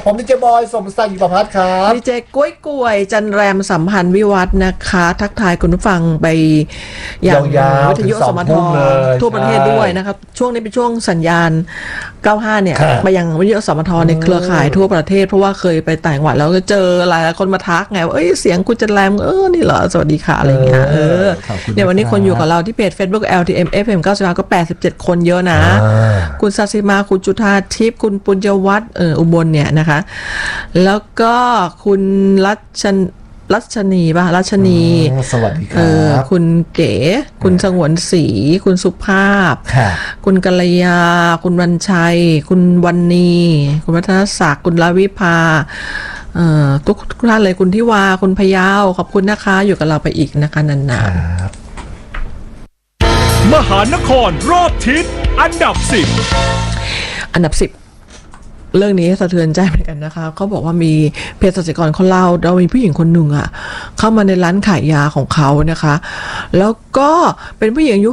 ผมดีเจบอยสมศักดิ์อิปภัทรครับดีเจกล้วยจันแรมสัมพันธ์วิวัฒน์นะคะทักทายคุณผู้ฟังไปอย่างวิทยุสมททั่วประเทศด้วยนะครับช่วงนี้เป็นช่วงสัญญาณ95เนี่ยไปยังวิทยุสมทในเครือข่ายทั่วประเทศเพราะว่าเคยไปต่างจังหวัดแล้วก็เจอหลายคนมาทักไงว่าเสียงคุณจันแรมนี่เหรอสวัสดีค่ะอะไรเงี้ยเนี่ยวันนี้คนอยู่กับเราที่เพจ Facebook LTM FM 95ก็87คนเยอะนะคุณศาสิมาคุณจุธาทิพย์คุณปุญญวัฒน์อุบลเนี่ยนะคะแล้วก็คุณรัชนีสวัสดีครับคุณเก๋คุณสงวนศรีคุณสุภาพคุณกัลยาคุณวันชัยคุณวันนีคุณวัฒนศักดิ์คุณลวิภาทุกท่านเลยคุณทิวาคุณพยาวขอบคุณนะคะอยู่กับเราไปอีกนะคะนานๆมหานครรอบทิศอันดับ 10เรื่องนี้สะเทือนใจเหมือนกันนะคะเขาบอกว่ามีเภสัชกรเขาเล่าเรามีผู้หญิงคนหนึ่งเข้ามาในร้านขายยาของเขานะคะแล้วก็เป็นผู้หญิงอายุ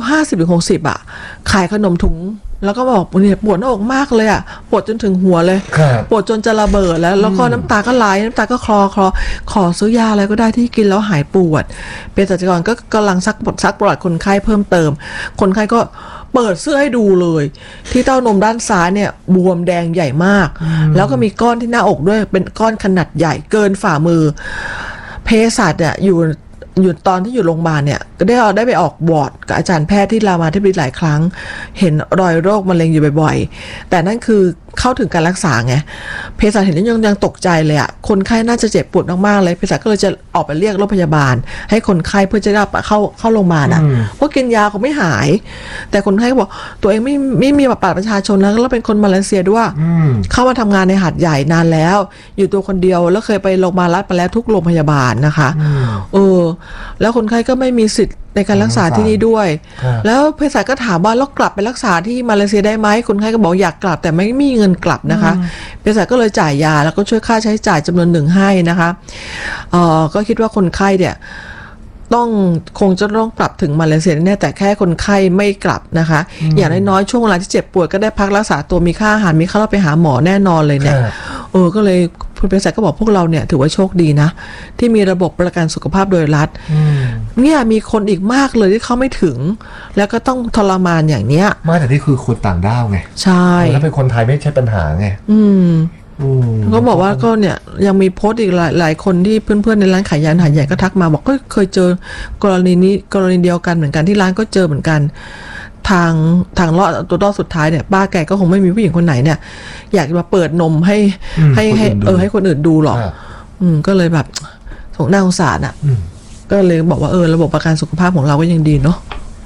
50-60ขายขนมถุงแล้วก็บอกเนี่ยปวดหน้าอกมากเลยปวดจนถึงหัวเลยปวดจนจะระเบิดแล้วก็น้ำตาก็ไหลน้ำตาก็คลอขอซื้อยาอะไรก็ได้ที่กินแล้วหายปวดเภสัชกรก็กำลังซักประวัติคนไข้เพิ่มเติมคนไข้ก็เปิดเสื้อให้ดูเลยที่เต้านมด้านซ้ายเนี่ยบวมแดงใหญ่มากแล้วก็มีก้อนที่หน้าอกด้วยเป็นก้อนขนาดใหญ่เกินฝ่ามือเภสัชเนี่ยอยู่ตอนที่อยู่โรงพยาบาลเนี่ยก็ได้ไปออกวอร์ดกับอาจารย์แพทย์ที่รามาธิบดีหลายครั้งเห็นรอยโรคมะเร็งอยู่บ่อยๆแต่นั่นคือเข้าถึงการรักษาไงเภสัชเห็นแล้วยังตกใจเลยคนไข้น่าจะเจ็บปวดมากๆเลยเภสัชก็เลยจะออกไปเรียกรถพยาบาลให้คนไข้เพื่อจะได้เข้าโรงพยาบาลเพราะกินยาเขาไม่หายแต่คนไข้ก็บอกตัวเองไม่มีบัตรประชาชนแล้วเป็นคนมาเลเซียด้วยเข้ามาทำงานในหาดใหญ่นานแล้วอยู่ตัวคนเดียวแล้วเคยไปโรงพยาบาลรัฐมาแล้วทุกโรงพยาบาลนะคะแล้วคนไข้ก็ไม่มีสิทธิ์ในการรักษาที่นี่ด้วยแล้วเภสัชก็ถามว่าแล้วกลับไปรักษาที่มาเลเซียได้ไหมคนไข้ก็บอกอยากกลับแต่ไม่มีเงินกลับนะคะเภสัชก็เลยจ่ายยาแล้วก็ช่วยค่าใช้จ่ายจำนวนหนึ่งให้นะคะก็คิดว่าคนไข้เนี่ยคงจะต้องกลับถึงมาเลเซียแน่แต่แค่คนไข้ไม่กลับนะคะอย่างน้อยๆช่วงเวลาที่เจ็บป่วยก็ได้พักรักษาตัวมีค่าอาหารมีค่าเราไปหาหมอแน่นอนเลยเนี่ยก็เลยคุณเภสัชก็บอกพวกเราเนี่ยถือว่าโชคดีนะที่มีระบบประกันสุขภาพโดยรัฐเนี่ยมีคนอีกมากเลยที่เข้าไม่ถึงแล้วก็ต้องทรมานอย่างเนี้ยไม่แต่นี่คือคนต่างด้าวไงใช่แล้วเป็นคนไทยไม่ใช่ปัญหาไงก็บอกว่าก็เนี่ยยังมีโพสต์อีกหลายคนที่เพื่อนๆในร้านขายยาหาดใหญ่ก็ทักมาบอกก็เคยเจอกรณีเดียวกันเหมือนกันที่ร้านก็เจอเหมือนกันทางรอดสุดท้ายเนี่ยป้าแกก็คงไม่มีผู้หญิงคนไหนเนี่ยอยากมาเปิดนมให้คนอื่นดูหรอกก็เลยแบบน่าสงสารก็เลยบอกว่าระบบประกันสุขภาพของเราก็ยังดีเนาะ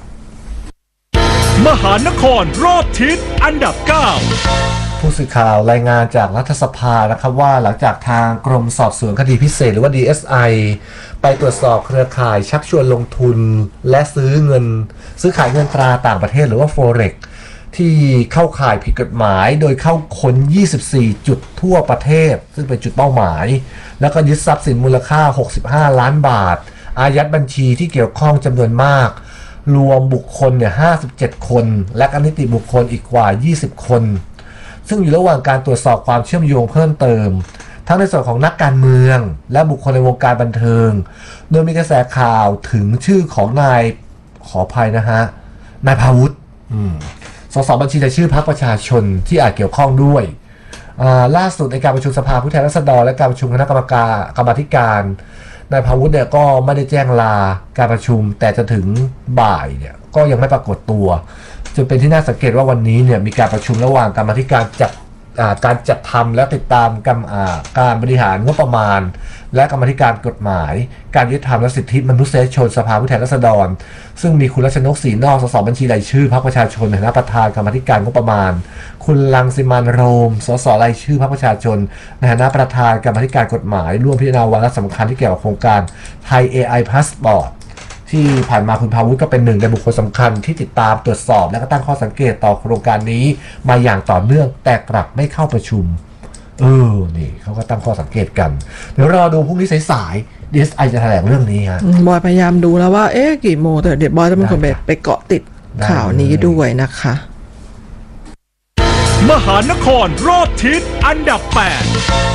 มหานครรอบทิศอันดับ 9 ผู้สื่อข่าวรายงานจากรัฐสภานะครับว่าหลังจากทางกรมสอบสวนคดีพิเศษหรือว่า DSI ไปตรวจสอบเครือข่ายชักชวนลงทุนและซื้อขายเงินตราต่างประเทศหรือว่า Forex ที่เข้าข่ายผิดกฎหมายโดยเข้าค้น24จุดทั่วประเทศซึ่งเป็นจุดเป้าหมายแล้วก็ยึดทรัพย์สินมูลค่า65ล้านบาทอายัดบัญชีที่เกี่ยวข้องจำนวนมากรวมบุคคลเนี่ย57คนและก็นิติบุคคลอีกกว่า20คนซึ่งอยู่ระหว่างการตรวจสอบความเชื่อมโยงเพิ่มเติมทั้งในส่วนของนักการเมืองและบุคคลในวงการบันเทิงโดยมีกระแสข่าวถึงชื่อของนายขออภัยนะฮะนายพาวุฒิสสบัญชีรายชื่อพรรคประชาชนที่อาจเกี่ยวข้องด้วยล่าสุดในการประชุมสภาผู้แทนราษฎรและการประชุมคณะกรรมาการนายพาวุฒิเนี่ยก็ไม่ได้แจ้งลาการประชุมแต่จะถึงบ่ายเนี่ยก็ยังไม่ปรากฏตัวจนเป็นที่น่าสังเกตว่าวันนี้เนี่ยมีการประชุมระหว่างกรรมาธิการการจัดทำและติดตามการบริหารงบประมาณและกรรมาธิการกฎหมายการยุติธรรมและสิทธิมนุษยชนสภาผู้แทนราษฎรซึ่งมีคุณรัชนกศรีนอกสสบัญชีรายชื่อพรรคประชาชนในฐานะประธานกรรมาธิการงบประมาณคุณรังสิมันต์โรมสสรายชื่อพรรคประชาชนในฐานะประธานกรรมาธิการกฎหมายร่วมพิจารณาวาระสำคัญที่เกี่ยวกับโครงการไทย AI Passport ที่ผ่านมาคุณพาวุฒิก็เป็นหนึ่งในบุคคลสำคัญที่ติดตามตรวจสอบและก็ตั้งข้อสังเกตต่อโครงการนี้มาอย่างต่อเนื่องแต่กลับไม่เข้าประชุมนี่เขาก็ตั้งข้อสังเกตกันเดี๋ยวรอดูพรุ่งนี้สายๆ DSI จะแถลงเรื่องนี้ฮะบอยพยายามดูแล้วว่ากี่โมงแต่เดี๋ยวบอยจะเป็นคนไปเกาะติดข่าวนี้ด้วยนะคะมหานครรอบทิศอันดับ 8